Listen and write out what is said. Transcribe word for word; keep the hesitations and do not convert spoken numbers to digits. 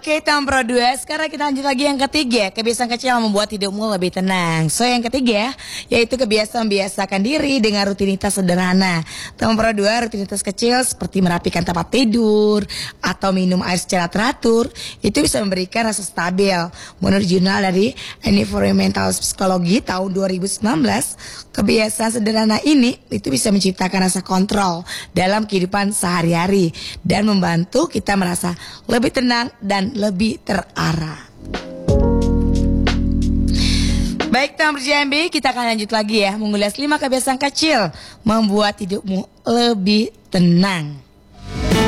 Oke, teman Pro dua, sekarang kita lanjut lagi yang ketiga. Kebiasaan kecil yang membuat hidupmu lebih tenang. So, yang ketiga, yaitu kebiasaan membiasakan diri dengan rutinitas sederhana. Teman Pro dua, rutinitas kecil seperti merapikan tempat tidur atau minum air secara teratur, itu bisa memberikan rasa stabil. Menurut jurnal dari Environmental Psychology tahun dua ribu sembilan belas, kebiasaan sederhana ini itu bisa menciptakan rasa kontrol dalam kehidupan sehari-hari dan membantu kita merasa lebih tenang dan lebih terarah. Baik, teman J M B, kita akan lanjut lagi ya, mengulas lima kebiasaan kecil membuat hidupmu lebih tenang.